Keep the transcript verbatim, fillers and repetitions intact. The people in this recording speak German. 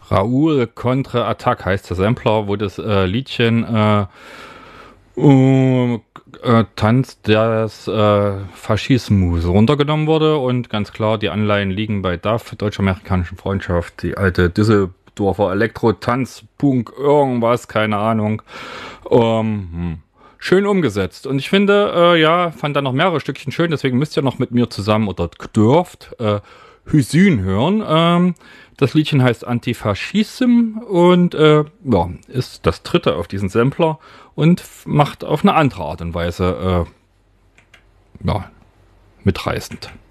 Raoul Contre Attack heißt der Sampler, wo das äh, Liedchen äh, uh, äh, Tanz des äh, Faschismus runtergenommen wurde und ganz klar, die Anleihen liegen bei D A F, Deutsch-Amerikanischen Freundschaft, die alte Düsseldorfer Elektro-Tanz, Punk, irgendwas, keine Ahnung. Ähm, hm. Schön umgesetzt. Und ich finde, äh, ja, fand da noch mehrere Stückchen schön, deswegen müsst ihr noch mit mir zusammen oder dürft äh, Hysyn hören. Ähm, das Liedchen heißt Antifaschism und äh, ja, ist das dritte auf diesen Sampler und macht auf eine andere Art und Weise äh, ja, mitreißend.